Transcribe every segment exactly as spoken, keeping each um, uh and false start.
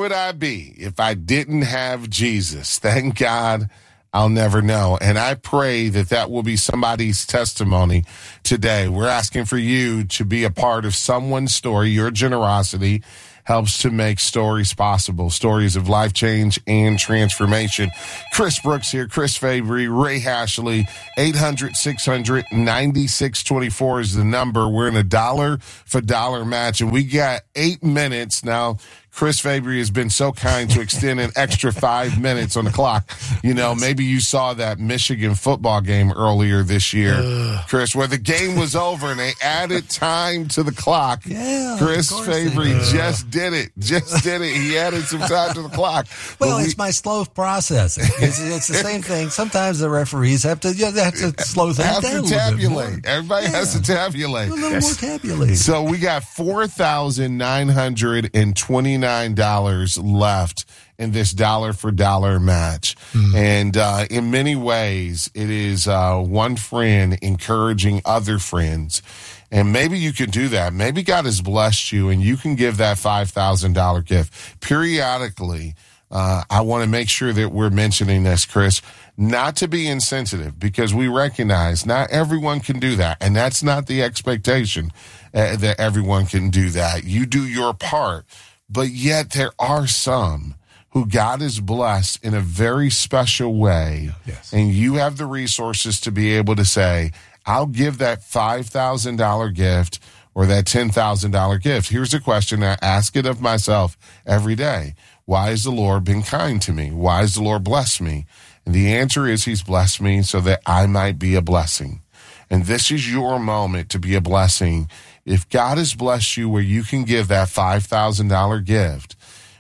would I be if I didn't have Jesus? Thank God I'll never know. And I pray that that will be somebody's testimony today. We're asking for you to be a part of someone's story. Your generosity helps to make stories possible, stories of life change and transformation. Chris Brooks here, Chris Fabry, Ray Hashley, eight hundred, six hundred, ninety-six twenty-four is the number. We're in a dollar for dollar match, and we got eight minutes now. Chris Fabry has been so kind to extend an extra five minutes on the clock. You know, maybe you saw that Michigan football game earlier this year, Ugh. Chris, where the game was over and they added time to the clock. Yeah, Chris Fabry just did it. Just did it. He added some time to the clock. Well, we, it's my slow processing. It's, it's the same thing. Sometimes the referees have to, you know, they have to slow things have down to a tabulate. little bit more. Everybody yeah. has to tabulate. A little more tabulate. So we got four thousand nine hundred twenty-nine dollars left in this dollar for dollar match. Mm. And uh, in many ways, it is uh, one friend encouraging other friends. And maybe you can do that. Maybe God has blessed you and you can give that five thousand dollars gift. Periodically, uh, I want to make sure that we're mentioning this, Chris, not to be insensitive, because we recognize not everyone can do that. And that's not the expectation uh, that everyone can do that. You do your part. But yet there are some who God has blessed in a very special way. Yes. And you have the resources to be able to say, I'll give that five thousand dollars gift or that ten thousand dollars gift. Here's a question I ask it of myself every day. Why has the Lord been kind to me? Why has the Lord blessed me? And the answer is he's blessed me so that I might be a blessing. And this is your moment to be a blessing. If God has blessed you where you can give that five thousand dollars gift,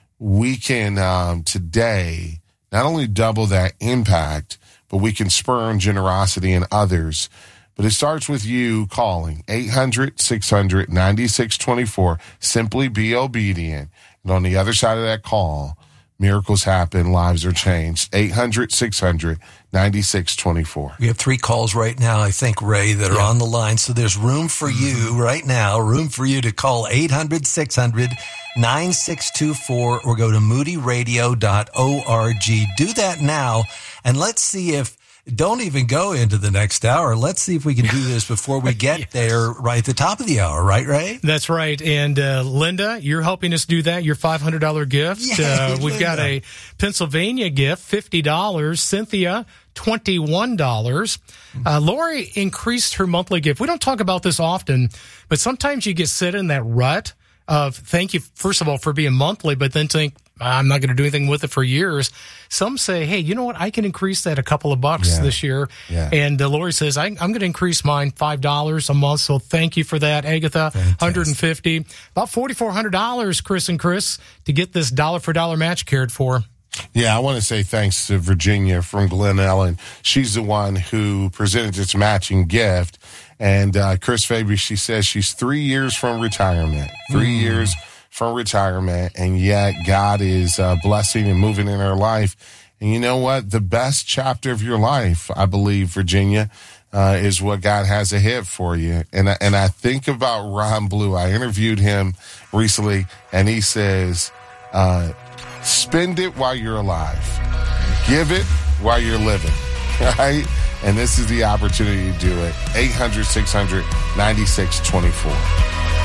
we can um, today not only double that impact, but we can spur on generosity in others. But it starts with you calling eight hundred, six hundred, ninety-six twenty-four. Simply be obedient. And on the other side of that call, miracles happen, lives are changed. eight hundred, six hundred, ninety-six twenty-four. We have three calls right now, I think, Ray, that are yeah. on the line. So there's room for you right now, room for you to call eight hundred, six hundred, nine six two four or go to moody radio dot org. Do that now, and let's see if, don't even go into the next hour. Let's see if we can do this before we get yes. there right at the top of the hour. Right, Ray? That's right. And uh, Linda, you're helping us do that, your five hundred dollars gift. Yay, uh, we've Linda. got a Pennsylvania gift, fifty dollars. Cynthia, twenty-one dollars. Uh, Lori increased her monthly gift. We don't talk about this often, but sometimes you get set in that rut of thank you, first of all, for being monthly, but then think, I'm not going to do anything with it for years. Some say, hey, you know what? I can increase that a couple of bucks yeah. this year. Yeah. And uh, Lori says, I, I'm going to increase mine five dollars a month. So thank you for that, Agatha. Fantastic. one hundred fifty dollars. About four thousand four hundred dollars, Chris and Chris, to get this dollar for dollar match cared for. Yeah, I want to say thanks to Virginia from Glen Ellen. She's the one who presented this matching gift. And uh, Chris Fabry, she says she's three years from retirement. Three mm. years from retirement, and yet God is uh, blessing and moving in her life. And you know what? The best chapter of your life, I believe, Virginia, uh, is what God has ahead for you. And I, and I think about Ron Blue. I interviewed him recently, and he says, uh, spend it while you're alive. Give it while you're living, right? And this is the opportunity to do it. eight hundred, six hundred, ninety-six twenty-four.